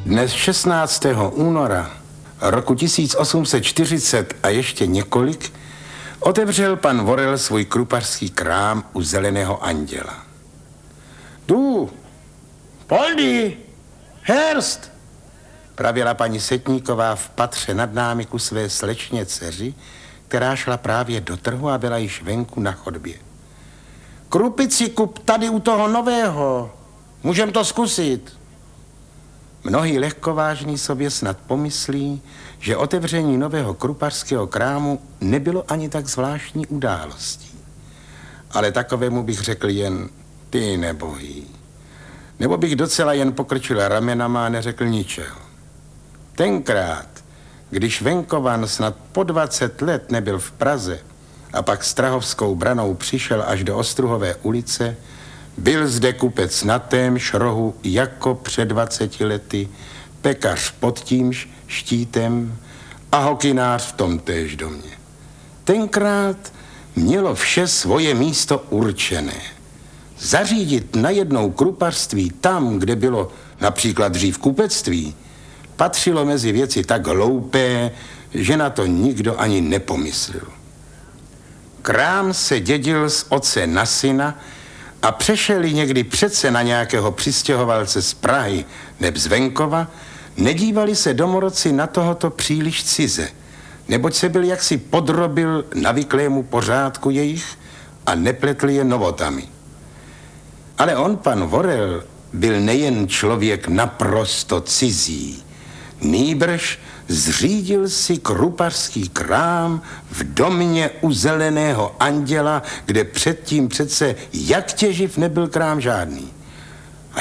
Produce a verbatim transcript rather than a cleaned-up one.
Dnes šestnáctého února roku tisíc osm set čtyřicet a ještě několik otevřel pan Vorel svůj krupařský krám u Zeleného anděla. Tu, Poldi, Herst, pravěla paní Setníková v patře nad námi ku své slečně dceři, která šla právě do trhu a byla již venku na chodbě. Krupici kup tady u toho nového, můžem to zkusit. Mnohý lehkovážný sobě snad pomyslí, že otevření nového krupařského krámu nebylo ani tak zvláštní událostí. Ale takovému bych řekl jen ty nebohý. Nebo bych docela jen pokrčil ramenama a neřekl ničeho. Tenkrát, když Venkovan snad po dvacet let nebyl v Praze a pak Strahovskou branou přišel až do Ostruhové ulice, byl zde kupec na témž rohu jako před dvaceti lety, pekař pod tímž štítem a hokynář v tom též domě. Tenkrát mělo vše svoje místo určené. Zařídit najednou krupařství tam, kde bylo například dřív kupectví, patřilo mezi věci tak hloupé, že na to nikdo ani nepomyslel. Krám se dědil z otce na syna a přešel-li někdy přece na nějakého přistěhovalce z Prahy neb z venkova, nedívali se domorodci na tohoto příliš cize, neboť se byl jaksi podrobil navyklému pořádku jejich a nepletl je novotami. Ale on, pan Vorel, byl nejen člověk naprosto cizí, nýbrž zřídil si krupařský krám v domě u Zeleného anděla, kde předtím přece jak těživ nebyl krám žádný.